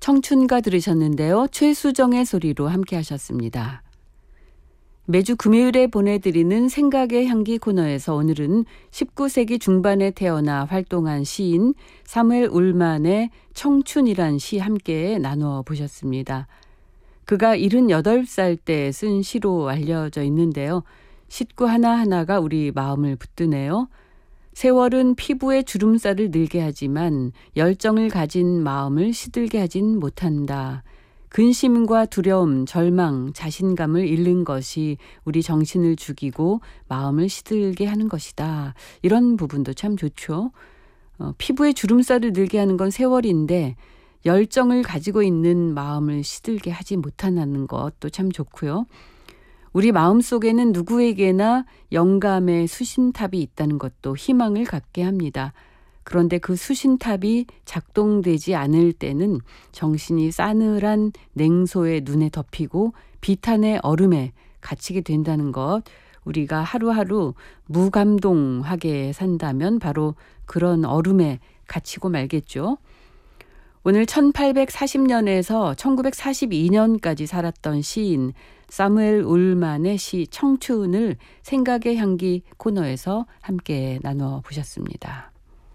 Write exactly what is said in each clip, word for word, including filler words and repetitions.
청춘가 들으셨는데요. 최수정의 소리로 함께 하셨습니다. 매주 금요일에 보내드리는 생각의 향기 코너에서 오늘은 십구 세기 중반에 태어나 활동한 시인 사무엘 울만의 청춘이란 시 함께 나누어 보셨습니다. 그가 일흔여덟 살 때 쓴 시로 알려져 있는데요. 시구 하나하나가 우리 마음을 붙드네요. 세월은 피부에 주름살을 늘게 하지만 열정을 가진 마음을 시들게 하진 못한다. 근심과 두려움, 절망, 자신감을 잃는 것이 우리 정신을 죽이고 마음을 시들게 하는 것이다. 이런 부분도 참 좋죠. 어, 피부에 주름살을 늘게 하는 건 세월인데 열정을 가지고 있는 마음을 시들게 하지 못한다는 것도 참 좋고요. 우리 마음속에는 누구에게나 영감의 수신탑이 있다는 것도 희망을 갖게 합니다. 그런데 그 수신탑이 작동되지 않을 때는 정신이 싸늘한 냉소의 눈에 덮이고 비탄의 얼음에 갇히게 된다는 것, 우리가 하루하루 무감동하게 산다면 바로 그런 얼음에 갇히고 말겠죠. 오늘 천팔백사십 년에서 천구백사십이 년까지 살았던 시인 사무엘 울만의 시 청춘을 생각의 향기 코너에서 함께 나누어 보셨습니다.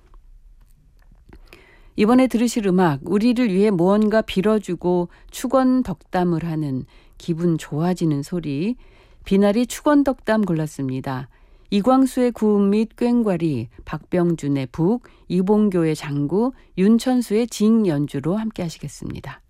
이번에 들으실 음악, 우리를 위해 무언가 빌어주고 축원 덕담을 하는 기분 좋아지는 소리, 비나리 축원 덕담 골랐습니다. 이광수의 구음 및 꽹과리, 박병준의 북, 이봉교의 장구, 윤천수의 징 연주로 함께 하시겠습니다.